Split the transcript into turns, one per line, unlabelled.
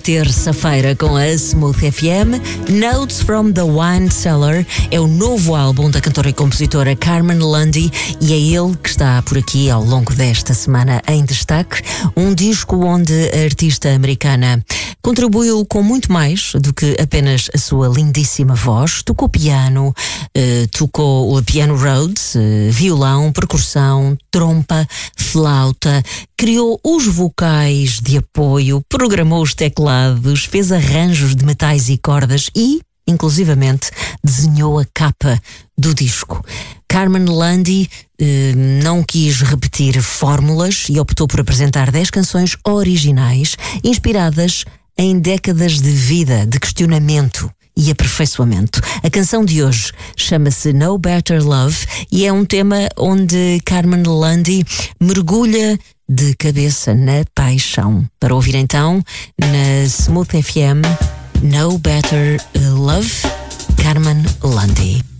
terça-feira com a Smooth FM. Notes from the Wine Cellar é o novo álbum da cantora e compositora Carmen Lundy e é ele que está por aqui ao longo desta semana em destaque. Um disco onde a artista americana contribuiu com muito mais do que apenas a sua lindíssima voz. Tocou piano, tocou o piano Rhodes, violão, percussão, trompa, flauta, criou os vocais de apoio, programou os teclados, fez arranjos de metais e cordas e, inclusivamente, desenhou a capa do disco. Carmen Lundy não quis repetir fórmulas e optou por apresentar 10 canções originais, inspiradas em décadas de vida, de questionamento e aperfeiçoamento. A canção de hoje chama-se No Better Love e é um tema onde Carmen Lundy mergulha de cabeça na paixão. Para ouvir então, na Smooth FM, No Better Love, Carmen Lundy.